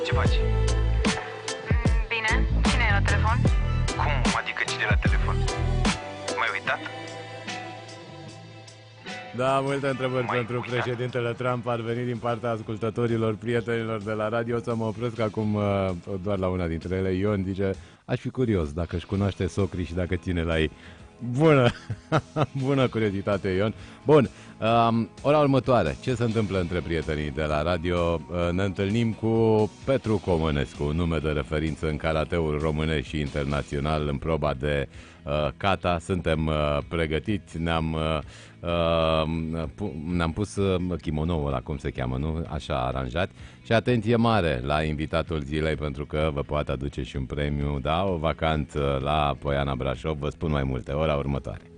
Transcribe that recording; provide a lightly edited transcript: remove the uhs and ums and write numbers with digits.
Ce faci? Bine, cine e la telefon? Cum adică cine la telefon? M-ai uitat? Da, multe întrebări M-ai pentru uitat? președintele Trump ar veni din partea ascultătorilor, prietenilor de la radio. O să mă opresc acum doar la una dintre ele. Ion zice, aș fi curios dacă își cunoaște socrii și dacă ține la ei. Bună, bună curiozitate, Ion. Bun, ora următoare, ce se întâmplă între prietenii de la radio? Ne întâlnim cu Petru Comănescu, un nume de referință în karateul românesc și internațional în proba de kata. Suntem pregătiți, ne-am pus kimonoul ăla, cum se cheamă, nu? Așa aranjat. Și atenție mare la invitatul zilei, pentru că vă poate aduce și un premiu, da, o vacanță la Poiana Brașov. Vă spun mai multe ora următoare.